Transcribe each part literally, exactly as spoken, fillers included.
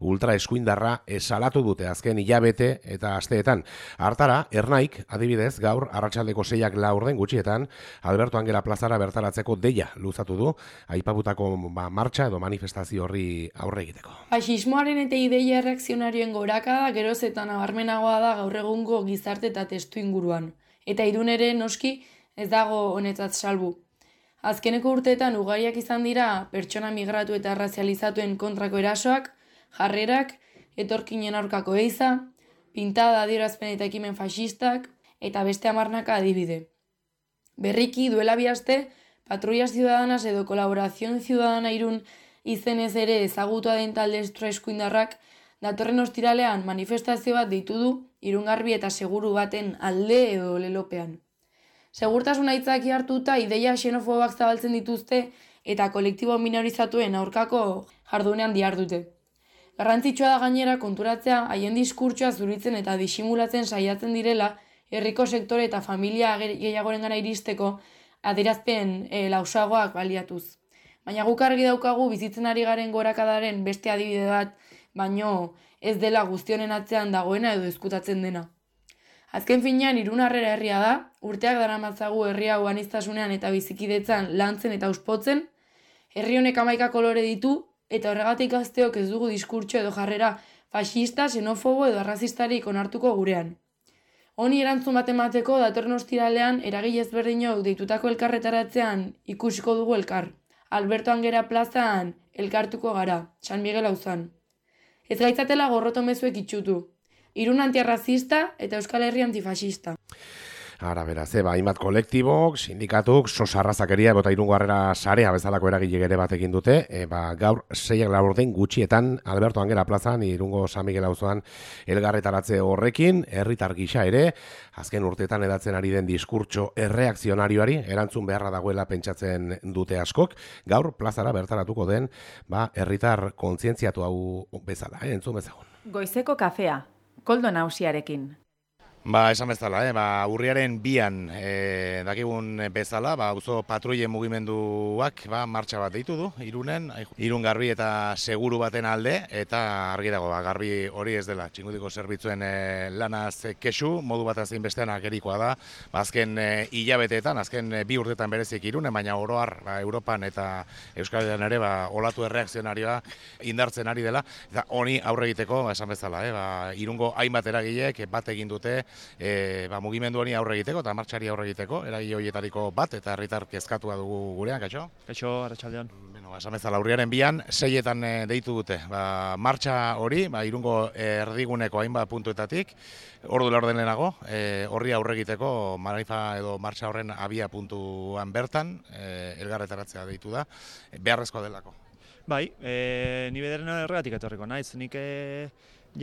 ultra eskuindarra salatu dute azken hilabete eta asteetan. Hartara, Ernaik, adibidez, gaur arratsaldeko seiak laurden gutxietan, Alberto Angela plazara bertaratzeko deia luzatu du, aipatutako ba, martxa edo manifestazio horri aurre egiteko. Faxismoaren eta ideia erreakzionarioen gorakada geroz eta nabarmenagoa da gaur egungo gizarte eta testu inguruan. Eta Irun ere noski ez dago honetzat salbu. Azkeneko urteetan ugariak izan dira pertsona migratu eta razializatuen kontrako erasoak, jarrerak, etorkinen aurkako eiza, pintada adierazpen eta ekimen faxistak, eta beste hamarnaka adibide. Berriki duela bi aste, Patrullas Ciudadanas edo Kolaborazion Ciudadana Irun izenez ere ezagutua den talde eskuindarrak datorren ostiralean manifestazio bat deitu du irungarbi eta seguru baten alde edo lelopean. Segurtasun aitzaki hartuta ideia xenofobak zabaltzen dituzte eta kolektibo minorizatuen aurkako jardunean dihardute. Garrantzitsua da gainera konturatzea haien diskurtsoa zuritzen eta disimulatzen saiatzen direla herriko sektore eta familia gehiagorengana iristeko adierazpen e, lausagoak baliatuz. Baina guk argi daukagu bizitzen ari garen gorakadaren beste adibide bat, baino ez dela guztionen atzean dagoena edo ezkutatzen dena. Azken finean Irun harrera herria da, urteak daramatzagu herri hau aniztasunean eta bizikidetzan lantzen eta auspotzen, herri honek hamaika kolore ditu eta horregatik gazteok ez dugu diskurtso edo jarrera faxista, xenofobo edo arrazistarik onartuko gurean. Honi erantzun bat emateko datorren ostiralean eragile ezberdinok deitutako elkarretaratzean ikusiko dugu elkar. Alberto Angela plazan elkartuko gara, San Miguel auzan. Ez gaitzatela gorroto mezuek itxutu. Irun antiarrazista eta Euskal Herri antifaxista. Ara, beraz, eba, hainbat kolektibok, sindikatuk, sosarrazakeria eta Irungo Harrera Sarea bezalako eragile ere bat egin dute, eba, gaur seiak laurden gutxietan Alberto Angela plazan, Irungo San Miguel auzoan elgarretaratze horrekin, herritar gisa ere, azken urteetan edatzen ari den diskurtso erreakzionarioari, erantzun beharra dagoela pentsatzen dute askok, gaur plazara bertaratuko den, ba, herritar kontzientziatu hau bezala, eh, entzun bezagun. Goizeko kafea, Koldo Nausiarekin. Ba, esan bezala, eh? ba, urriaren bian e, dakigun bezala, ba, auzo patruien mugimenduak ba, martxa bat deitu du, Irunen, Irun garbi eta seguru baten alde, eta argi dago, ba, garbi hori ez dela, txingudiko zerbitzuen e, lanaz kesu, modu bat azin bestean agerikoa da, ba, azken e, hilabeteetan, azken e, bi urtetan berezik Irunen, baina oroar ba, Europan eta Euskal Herrian ere, ba, olatu erreakzionarioa indartzen ari dela, eta honi aurre egiteko, ba, esan bezala, eh? ba, Irungo hainbat eragilek bat egin dute, E, ba, mugimendu honi aurre egiteko eta martxari aurre egiteko, eragile horietariko bat eta herritar kezkatua dugu gurean, kaixo? Kaixo, arratsaldean. Bueno, esan bezala urriaren bian, seietan e, deitu dute. Ba, martxa hori, ba, Irungo erdiguneko hainbat puntuetatik, ordu laurden lehenago, e, horri aurre egiteko marifa edo martxa horren abia puntuan bertan, e, elgarretaratzea deitu da, beharrezkoa delako. Bai, e, ni bederen erregatik etorriko naiz, nik e,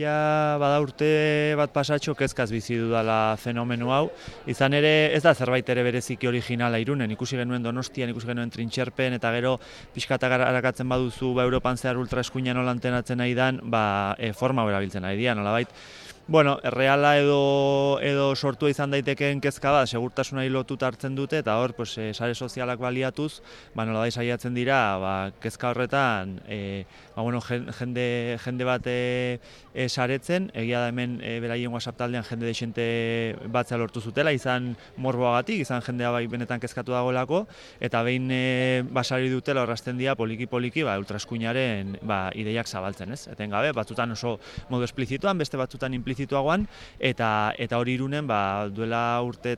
ja bada urte bat pasatxo kezkaz bizi dudala fenomeno hau. Izan ere ez da zerbait ere bereziki originala Irunen, ikusi genuen Donostian, ikusi genuen Trintxerpen, eta gero pixkatak arakatzen baduzu ba, Europan zehar ultraeskuinan nola antenatzen nahi dan, ba, e, forma hau erabiltzen nahi dian, nolabait. Bueno, erreala edo, edo sortua izan daitekeen kezka bat, segurtasunari lotuta hartzen dute, eta hor, pues, e, sare sozialak baliatuz, ba, nolabait saiatzen dira, ba, kezka horretan, e, ba, bueno, jende, jende bat e, e, saretzen, egia da hemen e, beraien WhatsApp taldean jende desente batzea lortu zutela, izan morboagatik, izan jendea bai benetan kezkatu dagoelako, eta behin e, basari dutela horrazten dira poliki-poliki ba, ultraeskuinaren ba, ideiak zabaltzen, ez? Etengabe, batzutan oso modu esplizituan, beste batzutan implizituagoan, eta eta hori Irunen ba, duela urte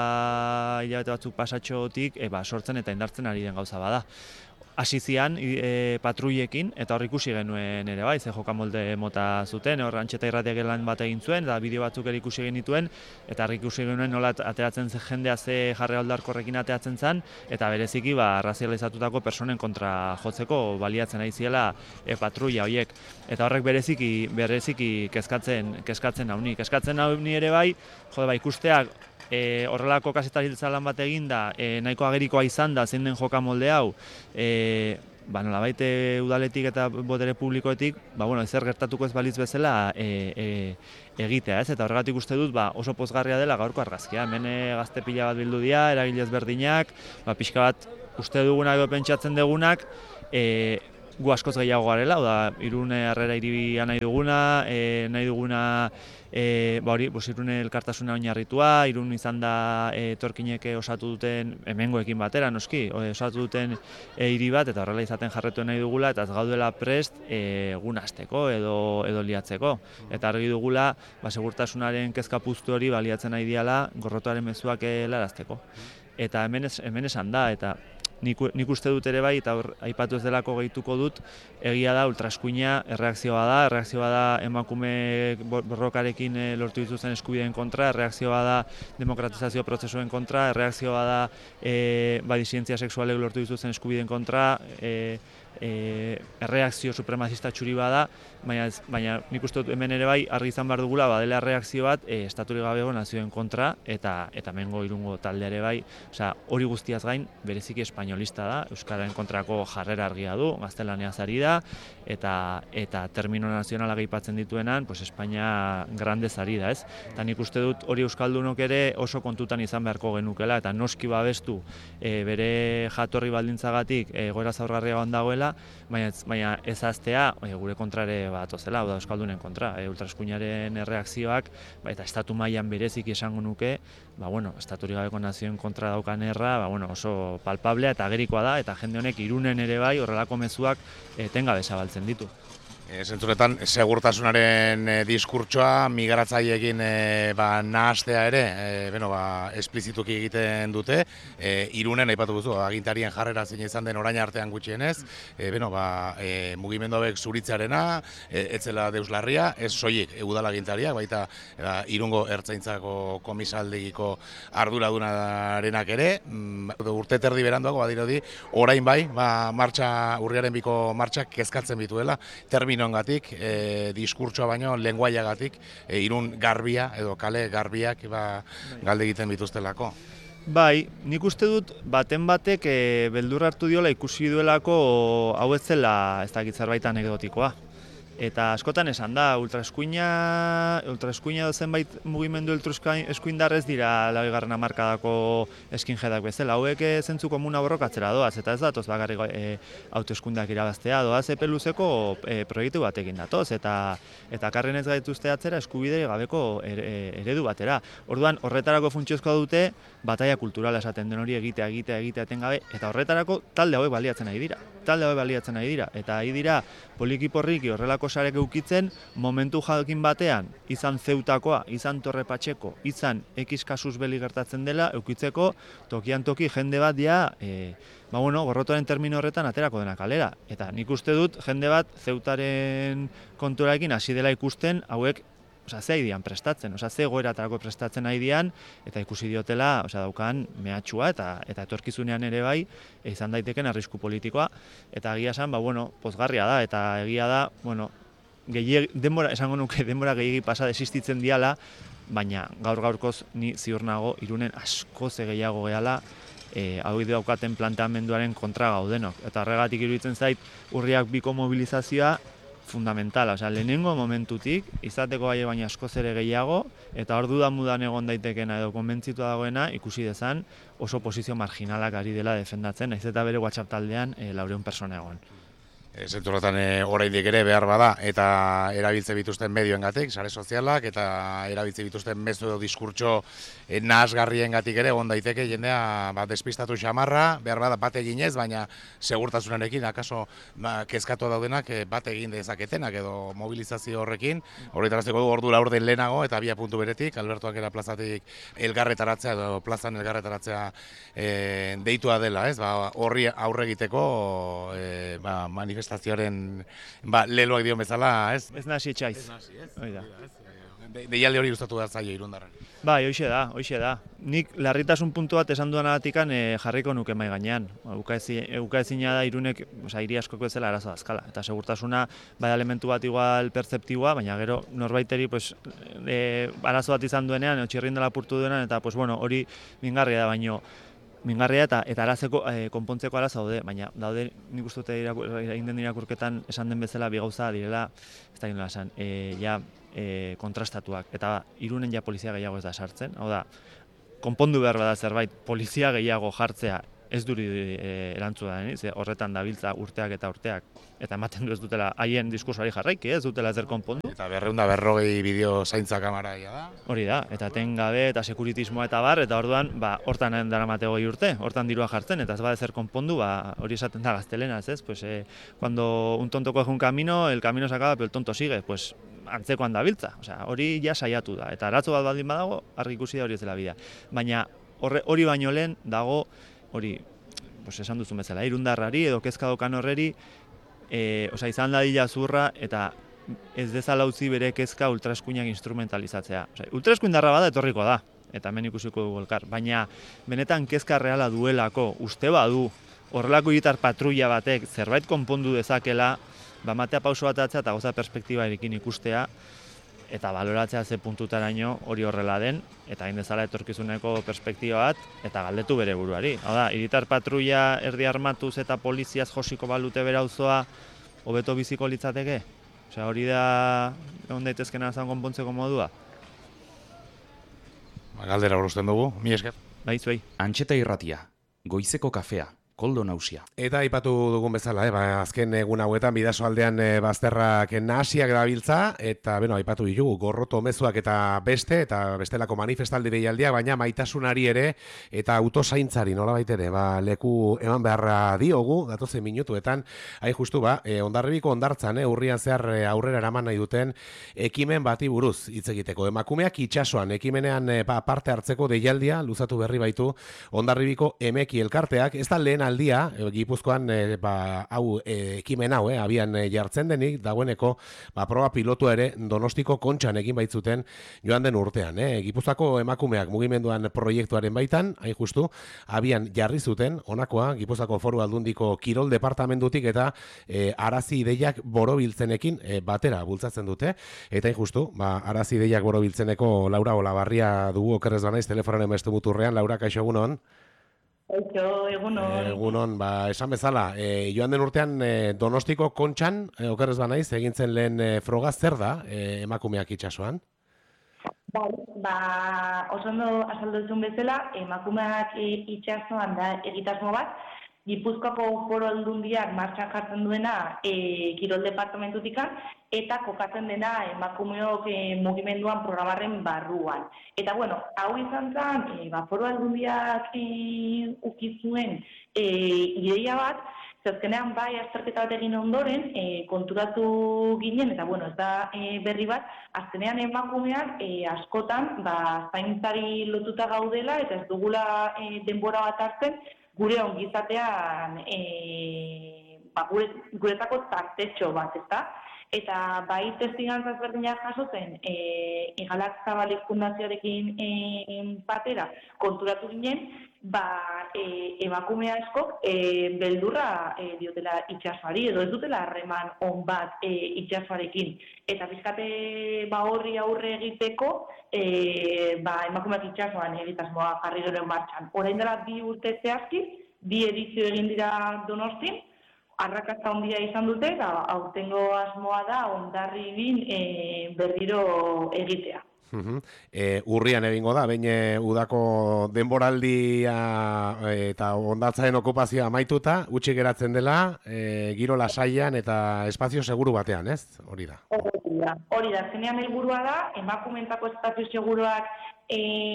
eta hilabete batzuk pasatxotik e, ba, sortzen eta indartzen ari den gauza bada. Hasi zian e, patruiekin, eta hor ikusi genuen ere bai, ze jokamolde mota zuten, hor Antxeta Irratiak lan bat egin zuen, eta bideo batzuk ere ikusi genituen, eta hor ikusi genuen nola ateratzen zen jendea ze jarre aldarkorrekin ateratzen zen, eta bereziki ba, razializatutako personen kontra jotzeko baliatzen ari ziela e, patruia horiek. Eta horrek bereziki, bereziki kezkatzen, kezkatzen nauni. Kezkatzen nauni ere bai, jode ba, ikusteak, E, horrelako kazetaritza lan bat eginda, e, nahiko agerikoa izan da zein den jokamolde hau, e, ba, nolabait udaletik eta botere publikoetik, ba, bueno, ezer gertatuko ez balitz bezala e, e, egitea, ez? Eta horregatik uste dut ba, oso pozgarria dela gaurko argazkia. Hemen e, gazte pila bat bildu dira, eragile ezberdinak, ba, pixka bat uste dugunak edo pentsatzen dugunak, e, gu askoz gehiago garela, hau da, Irune Harrera hiribia nahi duguna, e, nahi duguna E, ba hori, pues, Irune elkartasuna oinarritua, Irun izan da e, etorkineke osatu duten, hemengoekin batera noski, osatu duten e, hiri bat, eta horrela izaten jarretu nahi dugula, eta ez gaudela prest e, egun hasteko edo, edo liatzeko. Eta argi dugula, ba, segurtasunaren kezka puztu hori baliatzen nahi diala gorrotoaren mezuak helarazteko. Eta hemen, es, hemen esan da, eta Nik, nik uste dut ere bai, eta hor, aipatu ez delako gehituko dut, egia da, ultraeskuina erreakzioa da, erreakzioa da emakume borrokarekin lortu dituzten eskubideen kontra, erreakzioa da demokratizazio prozesuen kontra, erreakzioa da e, ba, disidentzia sexualek lortu dituzten eskubideen kontra, e, e, erreakzio supremazista txuri bada, baina, baina nik uste dut hemen ere bai argi izan behar dugula badela erreakzio bat e, estaturik gabego nazioen kontra eta eta hemengo Irungo talde ere bai, osea, hori guztiaz gain bereziki espainolista da, euskararen kontrako jarrera argia du, gaztelaniaz ari da eta eta termino nazionalak aipatzen dituenan, pues Espainia grandez ari da, ez? Eta nik uste dut hori euskaldunok ere oso kontutan izan beharko genukela eta noski babestu e, bere jatorri baldintzagatik egoera zaurgarriagoan dagoela, baina baina ez aztea e, gure kontrare batozela, hau da euskaldunen kontra, e, ultraeskuinaren erreakzioak, ba, eta estatu mailan bereziki esango nuke, ba bueno, estaturik gabeko nazioen kontra daukan erra, ba bueno, oso palpablea eta agerikoa da eta jende honek Irunen ere bai horrelako mezuak etengabe zabaltzen ditu. E, zentzuretan, segurtasunaren e, diskurtsoa migratzaileekin e, ba, nahastea ere, e, beno, ba, esplizituki egiten dute, e, Irunen aipatu duzu, agintarien jarrera zein izan den orain artean gutxienez, e, beno, ba, e, mugimendu hauek zuritzearena, e, etzela deuslarria, ez soilik udal agintariak, baita e, Irungo ertzaintzako komisaldegiko arduradunarenak ere, mm, urte terdi beranduago badirudi, orain bai, ba, martxa, urriaren biko martxak kezkatzen bituela, termino gatik, e, diskurtsoa baino, lenguaiagatik, e, Irun garbia edo kale garbiak ba, galde egiten bituztelako. Bai, nik uste dut baten batek e, beldur hartu diola ikusi duelako hau ez zela ez dakit zerbait anekdotikoa. Eta askotan esan da, ultraeskuina, ultraeskuina edo zenbait mugimendu ultraeskuindar ez dira laugarren hamarkadako skinheadak bezala. Hauek zentzu komuna borrokatzera doaz, eta ez datoz bakarrik e, hauteskundeak irabaztea, doaz epe luzeko e, proiektu batekin datoz, eta eta karren ez gaituzte atzera eskubide gabeko eredu batera. Orduan, horretarako funtsiozkoa dute, bataia kulturala esaten den hori egitea, egitea, egitea etengabe, eta horretarako talde hauek baliatzen nahi dira. Talde hauek baliatzen nahi dira, eta ari dira poliki-porriki horrelako sarek eukitzen, momentu jakin batean, izan Zeutakoa, izan Torre Patxeko, izan X kasuz beli gertatzen dela, eukitzeko tokian toki jende bat dia, e, ba bueno, gorrotoaren termino horretan aterako dena kalera. Eta nik uste dut jende bat Zeutaren konturarekin hasi dela ikusten, hauek Osa, ze haidian prestatzen, osa, ze egoeratarako prestatzen haidian, eta ikusi diotela, osa, daukan mehatxua eta eta etorkizunean ere bai, izan daiteken arrisku politikoa, eta egia esan, ba, bueno, pozgarria da, eta egia da, bueno, gehiag, denbora, esango nuke, denbora gehiagi pasa desistitzen diala, baina gaur gaurkoz ni ziur nago Irunen askoz gehiago gehala, e, hau daukaten planteamenduaren kontra gaudenok. Eta horregatik iruditzen zait, urriak biko mobilizazioa, fundamentala, osea, lehenengo momentutik, izateko gai baina askoz ere gehiago, eta hor dudan mudan egon daitekena edo konbentzitu dagoena, ikusi dezan oso posizio marginalak ari dela defendatzen, naiz eta bere WhatsApp taldean e, laurehun pertsona egon. Zenturretan e, oraindik ere behar bada, eta erabiltze bituzten medioengatik, sare sozialak, eta erabiltze bituzten mezu edo diskurtso e, nahasgarriengatik ere egon daiteke jendea ba, despistatu xamarra, behar bada bat eginez, baina segurtasunarekin, akaso ba, kezkatu daudenak e, bat egin dezaketenak edo mobilizazio horrekin, horretarazteko du ordu laur den lehenago, eta bia puntu beretik, Alberto Ankera plazatik elgarretaratzea edo plazan elgarretaratzea e, deitua dela, ez? Ba, horri aurre egiteko e, ba, manifestazioaren ba, leloak dion bezala, ez? Ez nasi etxaiz. Ez nasi, ez? Hoi da. Deialde hori gustatu da zaio Irundarren. Bai, hoxe da, hoxe da. Nik larritasun puntu bat esan duan agatikan e, jarriko nuke mai gainean. Ukaezina da Irunek, osea, hiri askoko bezala arazo azkala. Eta segurtasuna bada elementu bat igual pertzeptiboa, baina gero norbaiteri pues, e, arazo bat izan duenean, txirrindela apurtu duenean, eta pues, bueno, hori mingarria da, baino mingarria eta eta arazeko e, konpontzeko arazo daude, baina daude nik uste dute egin den irakurketan esan den bezala bi gauza direla, ez da ginola esan, e, ja e, kontrastatuak, eta Irunen ja polizia gehiago ez da sartzen, hau da, konpondu behar bada zerbait, polizia gehiago jartzea ez duri e, erantzuna deniz, horretan dabiltza urteak eta urteak, eta ematen du ez dutela haien diskursoari jarraiki, ez dutela ezer konpondu. Eta berreunda berrogei bideo zaintza kamaraia da. Hori da, eta tengabe eta sekuritismoa eta bar, eta orduan, ba, hortan daramate goi urte, hortan dirua jartzen, eta ez bada ezer konpondu, ba, hori esaten da gaztelenaz, ez? Pues, eh, cuando un tonto coge un camino, el camino se acaba, pero el tonto sigue, pues, antzekoan dabiltza, osea, hori ja saiatu da, eta arazo bat baldin badago, argi ikusi da hori ez dela bidea. Baina, horre, hori baino lehen dago, hori, pues, esan duzun bezala, irundarrari edo kezkadokan horreri, e, osea, izan dadila zurra eta ez dezala utzi bere kezka ultraeskuinak instrumentalizatzea. Osea, ultraeskuindarra bada etorriko da, eta hemen ikusiko dugu elkar, baina benetan kezka reala duelako, uste badu, horrelako hiritar patrulla batek zerbait konpondu dezakela, ba, matea pauso bat atzea eta goza perspektiba erikin ikustea, eta baloratzea ze puntutaraino hori horrela den, eta hain dezala etorkizuneko perspektiba bat, eta galdetu bere buruari. Hau da, hiritar patrulla erdi armatuz eta poliziaz josiko balute bere auzoa hobeto biziko litzateke? Osea, hori da egon daitezkena zan konpontzeko modua? Ba, galdera urusten dugu, mi esker. Bai, zuei. Antxeta irratia, goizeko kafea, Koldo Nausia. Eta aipatu dugun bezala, eh, ba, azken egun hauetan bidaso aldean e, bazterrak nahasiak dabiltza, eta beno, aipatu ditugu gorroto mezuak eta beste, eta bestelako manifestaldi deialdiak, baina maitasunari ere, eta autozaintzari nolabait ere, ba, leku eman beharra diogu, datozen minutuetan, hain justu, ba, e, Hondarribiko hondartzan, e, urrian zehar e, aurrera eraman nahi duten, ekimen bati buruz hitz egiteko. Emakumeak itsasoan, ekimenean e, ba, parte hartzeko deialdia, luzatu berri baitu, Hondarribiko emeki elkarteak, ez da lehen aldia, e, Gipuzkoan e, ba, hau e, ekimen hau, e, abian e, jartzen denik, dagoeneko ba, proba pilotua ere Donostiko Kontxan egin baitzuten joan den urtean. E, Gipuzkoako emakumeak mugimenduan proiektuaren baitan, hain justu, abian jarri zuten, honakoa, Gipuzkoako Foru Aldundiko Kirol Departamentutik eta e, arazi ideiak borobiltzenekin e, batera bultzatzen dute, eta hain justu, ba, arazi ideiak borobiltzeneko Laura Olabarria dugu okerrez banaiz telefonoaren beste muturrean. Laura, kaixo egunon? Eixo, egunon. Egunon, ba, esan bezala, e, joan den urtean e, Donostiko Kontxan, e, okerrez banaiz, egintzen lehen e, froga zer da e, emakumeak itsasoan? Ba, ba, oso ondo azaldu duzun bezala, emakumeak itsasoan da egitasmo bat, Gipuzkoako Foru Aldundiak martxan jartzen duena e, Kirol Departamentutikan, eta kokatzen dena emakumeok e, mugimenduan programaren barruan. Eta bueno, hau izan zen, e, ba, Foru Aldundiak e, ukizuen e, ideia bat, zazkenean bai azterketa bat egin ondoren, e, konturatu ginen, eta bueno, ez da e, berri bat, azkenean emakumeak e, askotan, ba, zaintzari lotuta gaudela, eta ez dugula e, denbora bat hartzen, gure ongizatean e, ba, gure, guretako tartetxo bat, ezta? Eta bai testigantzaz berdinak jasotzen e, Egalak Zabalik Fundazioarekin e, batera konturatu ginen, ba, e, emakumea askok e, beldurra e, diotela itsasoari, edo ez dutela harreman on bat e, itsasoarekin. Eta bizkate ba, horri aurre egiteko, e, ba, emakumeak itsasoan egitasmoa jarri gero martxan. Orain dela bi urte zehazki, bi edizio egin dira Donostin, arrakasta handia izan dute, eta aurtengo asmoa da Hondarribin e, berriro egitea. Uh-huh. E, urrian egingo da, baina udako denboraldia e, eta hondartzaren okupazioa amaituta, utzi geratzen dela, e, giro lasaian eta espazio seguru batean, ez? Hori da. Hori da, hori da, zenean helburua da, emakumeentako espazio seguruak e,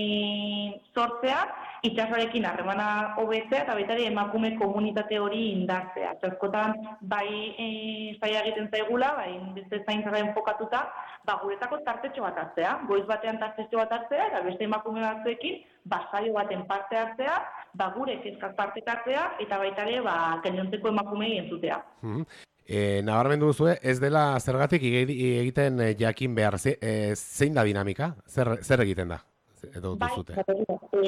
sortzea, itsasoarekin harremana hobetzea eta baita ere emakume komunitate hori indartzea. Askotan bai e, zaila egiten zaigula, bai beste zaintzara enfokatuta, ba guretako tartetxo bat hartzea, goiz batean tartetxo bat hartzea eta beste emakume batzuekin ba saio baten parte hartzea, ba gure kezkak parte hartzea eta baita ere ba gainontzeko emakumeei entzutea. Mm-hmm. E, nabarmendu duzue, ez dela zergatik egiten jakin behar, ze, e, zein da dinamika? Zer, zer egiten da? Edo duzute. Bai,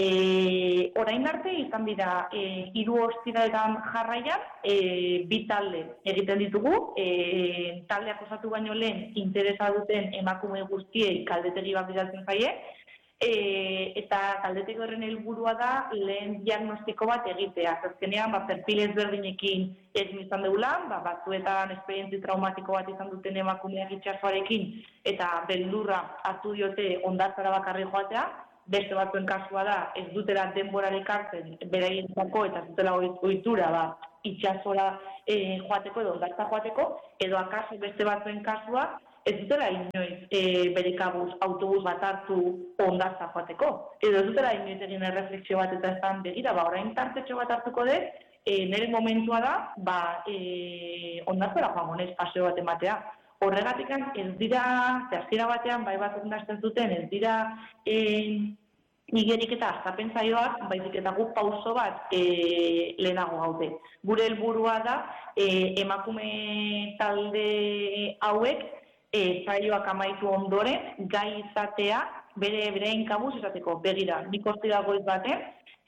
e, orain arte izan dira e, hiru ostiraletan jarraian e, bi talde egiten ditugu, e, taldeak osatu baino lehen interesa duten emakume guztiei galdetegi bat bidaltzen zaie, e, eta galdetegi horren helburua da lehen diagnostiko bat egitea. Azkenean, ba, perfil ezberdinekin egin izan deula, ba, batzuetan esperientzi traumatiko bat izan duten emakumeak itsasoarekin eta beldurra hartu diote hondartzara bakarrik joatea, beste batzuen kasua da, ez dutela denborarik hartzen beraientzako eta ez dutela ohitura ba, itxasora e, joateko edo hondartza joateko, edo akaso beste batzuen kasua ez dutela inoiz e, bere kabuz autobus bat hartu hondartza joateko. Edo ez dutela inoiz egin erreflexio bat eta ezan begira, ba, orain tartetxo bat hartuko dut, e, nire momentua da, ba, e, hondartzara joango nez paseo bat ematea. Horregatik ez dira, zehazkira batean, bai bat ondazten zuten, ez dira e, igerik eta aztapen zaioak, baizik eta guk pauso bat e, lehenago gaute. Gure helburua da, e, emakume talde hauek, e, zaioak amaitu ondoren, gai izatea, bere berein kabuz izateko, begira, nik ostira goiz baten,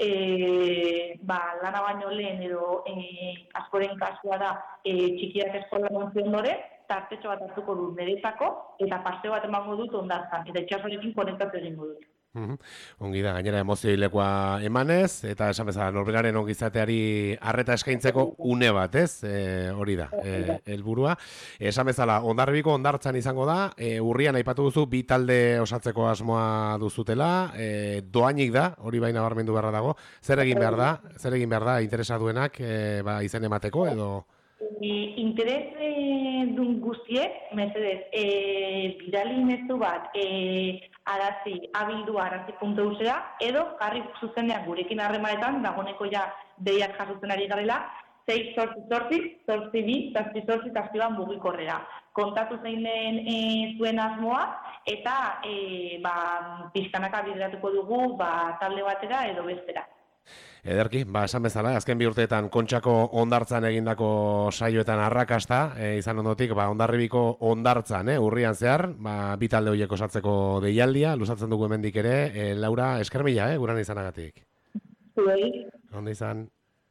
e, ba, lana baino lehen edo e, askoren kasua da e, txikiak eskola montzi ondoren, tartetxo bat hartuko dut niretzako, eta paseo bat emango dut ondartzan, eta itxasorekin konektatu egingo dut. Uhum. Ongi da, gainera emozioilekoa emanez, eta esan bezala norberaren ongizateari arreta eskaintzeko une bat, ez? E, hori da, e, helburua. Esan bezala, Hondarribiko hondartzan izango da, e, urrian aipatu duzu, bi talde osatzeko asmoa duzutela, e, doainik da, hori baina barmendu beharra dago. Zer egin behar da, zer egin behar da, interesa duenak, e, ba, izen emateko, edo... Interes e, dun guztiek, mesedez, e, bidali mezu bat, e, arazi, abildu arazi puntu eusera, edo jarri zuzenean gurekin harremanetan, dagoneko ja deiak jasotzen ari garela, sei sortzi sortzi, sortzi bi, zazpi sortzi, zazpi ban mugikorrera. Kontatu zeinen e, zuen asmoa, eta e, ba, pixkanaka bideratuko dugu ba, talde batera edo bestera. Ederki, ba, esan bezala, azken bi urteetan Kontxako hondartzan egindako saioetan arrakasta, e, izan ondotik, ba, Hondarribiko hondartzan, eh, urrian zehar, ba, bi talde horiek osatzeko deialdia, luzatzen dugu hemendik ere, e, Laura, esker mila, eh, guran izanagatik. Zuei. Onda izan.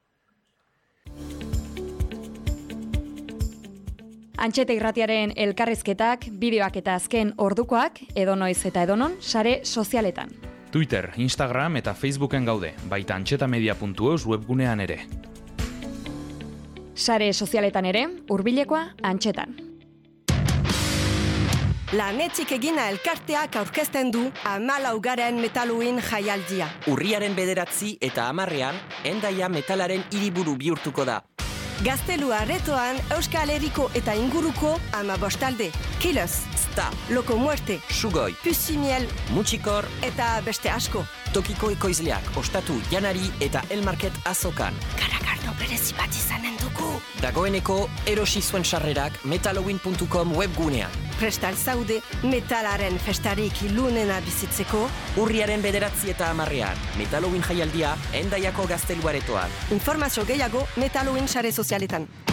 Antxete irratiaren elkarrizketak, bideoak eta azken ordukoak, edonoiz eta edonon, sare sozialetan. Twitter, Instagram eta Facebooken gaude, baita antxetamedia puntu eus webgunean ere. Sare sozialetan ere, hurbilekoa antxetan. Lanetxik egina elkarteak aurkezten du hamalaugaren metaluin jaialdia. Urriaren bederatzi eta hamarrean, Hendaia metalaren hiriburu bihurtuko da. Gaztelua aretoan Euskal Herriko eta inguruko ama bostalde, Killers, Sta, Loko Muerte, Sugoi, Pusimiel, Mutxikor eta beste asko. Tokiko ekoizleak, Ostatu, Janari eta Elmarket azokan. Karakardo berezi bat izanen dugu. Dagoeneko erosi zuen sarrerak metalowin puntu com webgunean. Prestal zaude metalaren festarik ilunena bizitzeko. Urriaren bederatzi eta hamarrean, Metalowin jaialdia Hendaiako gazteluaretoan. Informazio gehiago Metalowin sare sozialetan.